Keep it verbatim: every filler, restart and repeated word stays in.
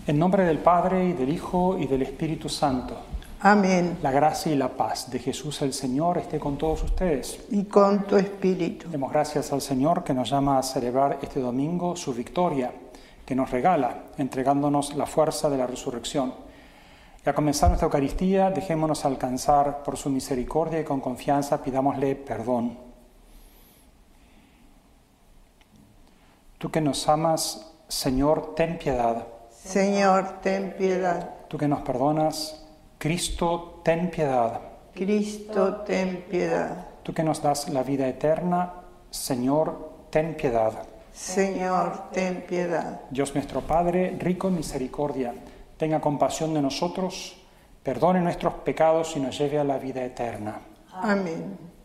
En nombre del Padre, y del Hijo, y del Espíritu Santo. Amén. La gracia y la paz de Jesús el Señor esté con todos ustedes. Y con tu espíritu. Demos gracias al Señor que nos llama a celebrar este domingo su victoria, que nos regala, entregándonos la fuerza de la resurrección. Y a comenzar nuestra Eucaristía, dejémonos alcanzar por su misericordia y con confianza pidámosle perdón. Tú que nos amas, Señor, ten piedad. Señor, ten piedad. Tú que nos perdonas, Cristo, ten piedad. Cristo, ten piedad. Tú que nos das la vida eterna, Señor, ten piedad. Señor, ten piedad. Dios nuestro Padre, rico en misericordia, tenga compasión de nosotros, perdone nuestros pecados y nos lleve a la vida eterna. Amén.